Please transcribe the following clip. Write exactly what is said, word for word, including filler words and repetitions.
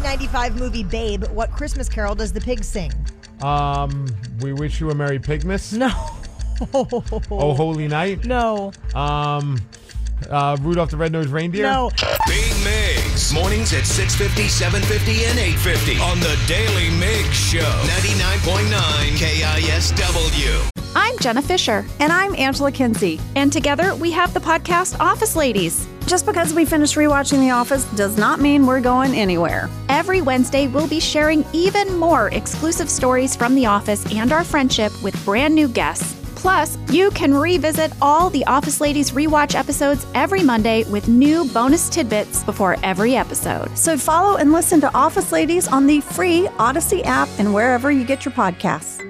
ninety-five movie Babe, what Christmas carol does the pig sing? Um, We Wish You a Merry Pigmas. No. Oh, Holy Night. No. Um, uh, Rudolph the Red-Nosed Reindeer. No. Big Migs. Mornings at six fifty, seven fifty, and eight fifty on the Daily Migs Show. ninety-nine point nine K I S W. I'm Jenna Fisher. And I'm Angela Kinsey. And together we have the podcast Office Ladies. Just because we finished rewatching The Office does not mean we're going anywhere. Every Wednesday, we'll be sharing even more exclusive stories from The Office and our friendship with brand new guests. Plus, you can revisit all the Office Ladies rewatch episodes every Monday with new bonus tidbits before every episode. So follow and listen to Office Ladies on the free Odyssey app and wherever you get your podcasts.